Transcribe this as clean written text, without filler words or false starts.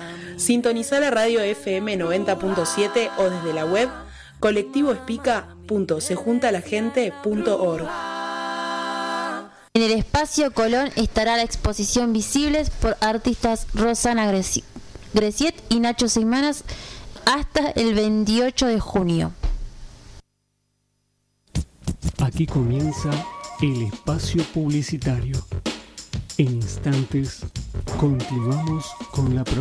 Sintonizá la radio FM 90.7 o desde la web colectivoespica.sejuntalagente.org. En el Espacio Colón estará la exposición Visibles por artistas Rosana Greciet y Nacho Seimanas hasta el 28 de junio. Aquí comienza el espacio publicitario. En instantes continuamos con la programación.